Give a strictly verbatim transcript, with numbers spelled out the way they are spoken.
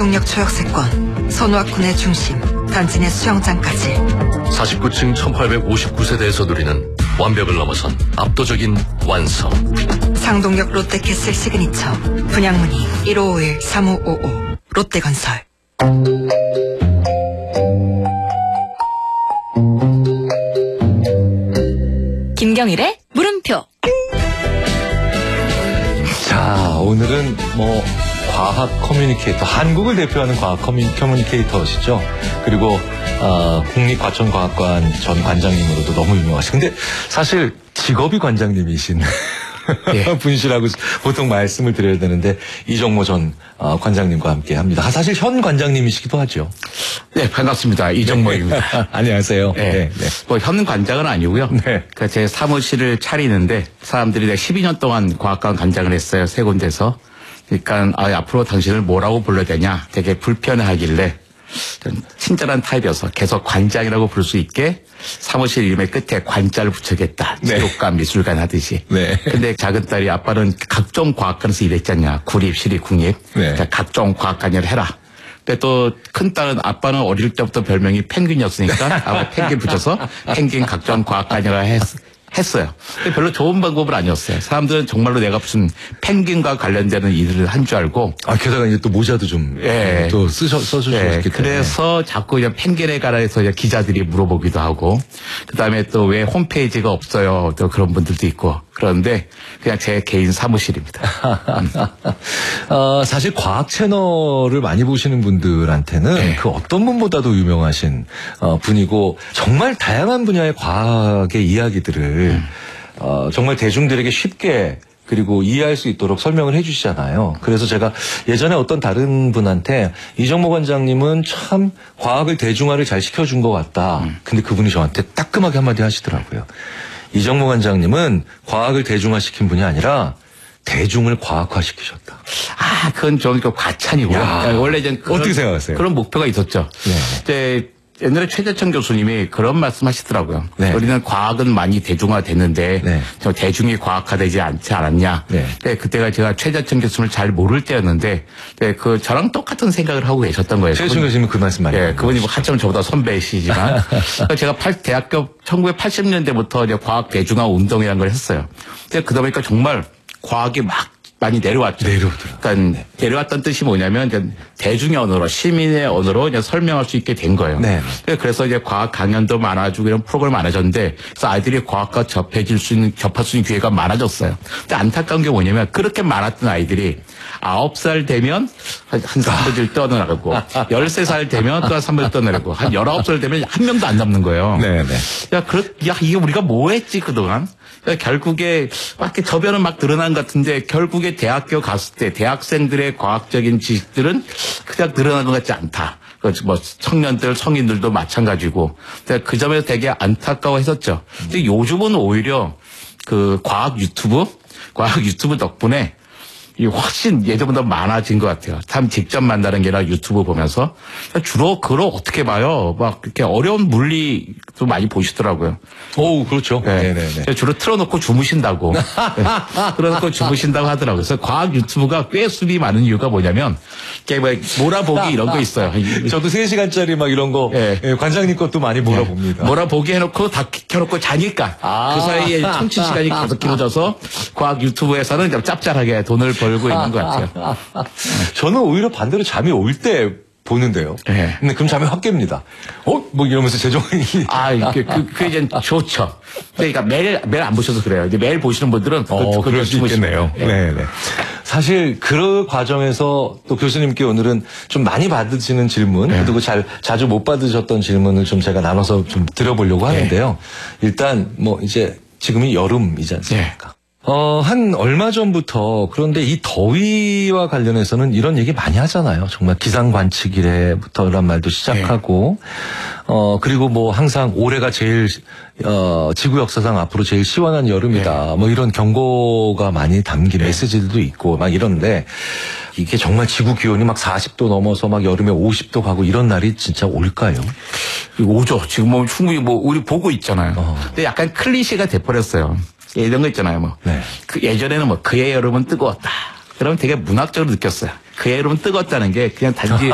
제국력 초역세권, 선우학군의 중심, 단지 내 수영장까지. 사십구 층 천팔백오십구 세대에서 누리는 완벽을 넘어선 압도적인 완성. 상동역 롯데캐슬 시그니처. 분양문의 일오오일 삼오오오. 롯데건설. 김경일의 물음표. 자, 오늘은 뭐 과학 커뮤니케이터, 한국을 대표하는 과학 커뮤, 커뮤니케이터시죠. 그리고 어, 국립과천과학관 전 관장님으로도 너무 유명하시고, 근데 사실 직업이 관장님이신 예. 분이시라고 보통 말씀을 드려야 되는데, 이정모 전 어, 관장님과 함께 합니다. 아, 사실 현 관장님이시기도 하죠. 네, 반갑습니다. 이정모입니다. 안녕하세요. 네. 네, 네. 뭐 현 관장은 아니고요. 네. 그러니까 제 사무실을 차리는데 사람들이 내가 십이 년 동안 과학관 관장을 했어요. 세 군데서. 그러니까 아, 앞으로 당신을 뭐라고 불러야 되냐 되게 불편해하길래 친절한 타입이어서 계속 관장이라고 부를 수 있게 사무실 이름의 끝에 관자를 붙여야겠다. 네. 체육관 미술관 하듯이. 네. 근데 작은 딸이 아빠는 각종 과학관에서 일했잖냐. 구립, 시립, 국립. 네. 그러니까 각종 과학관을 해라. 근데 또 큰 딸은 아빠는 어릴 때부터 별명이 펭귄이었으니까 아빠 펭귄 붙여서 펭귄 각종 과학관이라 했, 했어요. 근데 별로 좋은 방법은 아니었어요. 사람들은 정말로 내가 무슨 펭귄과 관련되는 일을 한 줄 알고. 아, 게다가 이제 또 모자도 좀 예. 또 쓰셔, 써주셨기 예. 때문에. 그래서 자꾸 이제 펭귄에 관해서 이제 기자들이 물어보기도 하고, 그 다음에 또 왜 홈페이지가 없어요. 또 그런 분들도 있고. 그런데 그냥 제 개인 사무실입니다. 어, 사실 과학 채널을 많이 보시는 분들한테는 네. 그 어떤 분보다도 유명하신 어, 분이고, 정말 다양한 분야의 과학의 이야기들을 음. 어, 정말 대중들에게 쉽게 그리고 이해할 수 있도록 설명을 해 주시잖아요. 그래서 제가 예전에 어떤 다른 분한테 이정모 관장님은 참 과학을 대중화를 잘 시켜준 것 같다. 음. 근데 그분이 저한테 따끔하게 한마디 하시더라고요. 이정모 관장님은 과학을 대중화시킨 분이 아니라 대중을 과학화시키셨다. 아, 그건 좀 과찬이고요. 원래 이제 그런, 어떻게 생각하세요? 그런 목표가 있었죠. 네. 이제 옛날에 최재천 교수님이 그런 말씀 하시더라고요. 네. 우리는 과학은 많이 대중화됐는데 네. 저 대중이 과학화되지 않지 않았냐. 네. 네, 그때가 제가 최재천 교수님을 잘 모를 때였는데, 네, 그 저랑 똑같은 생각을 하고 계셨던 거예요. 최재천 교수님은 그 말씀 많이. 네, 그분이 뭐 한참 저보다 선배이시지만 제가 팔, 대학교 천구백팔십 년대부터 이제 과학 대중화 운동이라는 걸 했어요. 근데 그러다 보니까 정말 과학이 막 많이 내려왔죠. 내려오더라고요. 그러니까 네. 내려왔던 뜻이 뭐냐면 이제 대중의 언어로, 시민의 언어로 이제 설명할 수 있게 된 거예요. 네. 그래서 이제 과학 강연도 많아지고 이런 프로그램 많아졌는데, 그래서 아이들이 과학과 접해질 수 있는, 접할 수 있는 기회가 많아졌어요. 근데 안타까운 게 뭐냐면 그렇게 많았던 아이들이 아홉 살 되면 한 삼 분을 떠나가고, 열세 살 되면 또 한 삼 분을 떠나가고, 한 열아홉 살 되면 한 명도 안 남는 거예요. 네, 네. 야, 그렇, 야, 이게 우리가 뭐 했지, 그동안? 그러니까 결국에, 막 이렇게 저변은 막 늘어난 것 같은데, 결국에 대학교 갔을 때 대학생들의 과학적인 지식들은 그냥 늘어난 것 같지 않다. 그 뭐 청년들, 성인들도 마찬가지고. 그 점에서 되게 안타까워 했었죠. 근데 요즘은 오히려 그 과학 유튜브, 과학 유튜브 덕분에 이 훨씬 예전보다 많아진 것 같아요. 참 직접 만나는 게 아니라 유튜브 보면서. 주로 그걸 어떻게 봐요? 막 이렇게 어려운 물리도 많이 보시더라고요. 오, 그렇죠. 네. 네네네. 주로 틀어놓고 주무신다고. 네. 틀어놓고 주무신다고 하더라고요. 그래서 과학 유튜브가 꽤 수입이 많은 이유가 뭐냐면, 이렇게 뭐 몰아보기 이런 거 있어요. 저도 세 시간짜리 막 이런 거, 네. 예, 관장님 것도 많이 몰아봅니다. 네. 몰아보기 해놓고 다 켜놓고 자니까. 아. 그 사이에 청취 시간이 계속 길어져서 과학 유튜브에서는 좀 짭짤하게 돈을 벌고 있는 것 같아요. 저는 오히려 반대로 잠이 올 때 보는데요. 네. 근데 그럼 잠이 확 깹니다. 어? 뭐 이러면서 제정이. 아, 그, 그, 그게 이제 좋죠. 그러니까 매일, 매일 안 보셔도 그래요. 이제 매일 보시는 분들은. 어, 그럴 수 있겠네요. 네. 네네. 사실 그 과정에서 또 교수님께 오늘은 좀 많이 받으시는 질문, 네. 그리고 잘, 자주 못 받으셨던 질문을 좀 제가 나눠서 좀 드려보려고 하는데요. 네. 일단 뭐 이제 지금이 여름이지 않습니까? 네. 어, 한 얼마 전부터, 그런데 이 더위와 관련해서는 이런 얘기 많이 하잖아요. 정말 기상 관측 이래부터란 말도 시작하고, 네. 어, 그리고 뭐 항상 올해가 제일, 어, 지구 역사상 앞으로 제일 시원한 여름이다. 네. 뭐 이런 경고가 많이 담긴 네. 메시지들도 있고 막 이런데, 이게 정말 지구 기온이 막 사십 도 넘어서 막 여름에 오십 도 가고 이런 날이 진짜 올까요? 오죠. 지금 뭐 충분히 뭐 우리 보고 있잖아요. 어. 근데 약간 클리셰가 돼버렸어요. 이런 거 있잖아요, 뭐. 네. 그 예전에는 뭐 그의 여름은 뜨거웠다. 그러면 되게 문학적으로 느꼈어요. 그의 여름은 뜨거웠다는 게 그냥 단지